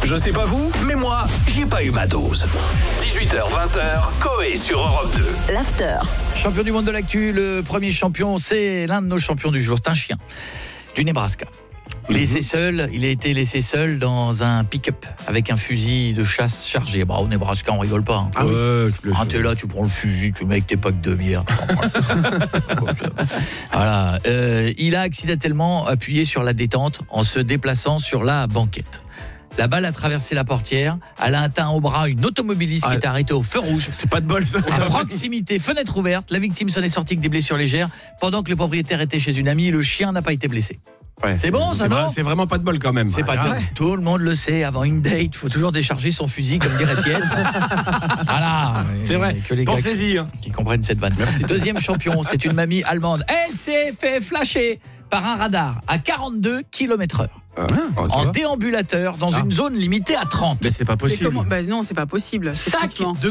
Je sais pas vous, mais moi, j'ai pas eu ma dose. 18h-20h, Coé sur Europe 2. L'after. Champion du monde de l'actu, le premier champion, c'est l'un de nos champions du jour. C'est un chien du Nebraska. Il a été laissé seul dans un pick-up avec un fusil de chasse chargé. Au Nebraska, on rigole pas. Ah ouais, t'es là, tu prends le fusil, tu mets avec tes packs de bière. Voilà. Il a accidentellement appuyé sur la détente en se déplaçant sur la banquette. La balle a traversé la portière. Elle a atteint au bras une automobiliste qui est arrêtée au feu rouge. C'est pas de bol ça. À proximité, fenêtre ouverte. La victime s'en est sortie avec des blessures légères. Pendant que le propriétaire était chez une amie, le chien n'a pas été blessé. Ouais, c'est bon, ça, non ? C'est vraiment pas de bol quand même. C'est pas de bol. Tout le monde le sait. Avant une date, il faut toujours décharger son fusil, comme dirait Pierre. Voilà. C'est vrai. Que les gars Pensez-y. qui comprennent cette vanne. Merci. Deuxième champion, c'est une mamie allemande. Elle s'est fait flasher par un radar à 42 km/h. En déambulateur dans une zone limitée à 30. Mais c'est pas possible. Non, c'est pas possible. Sac de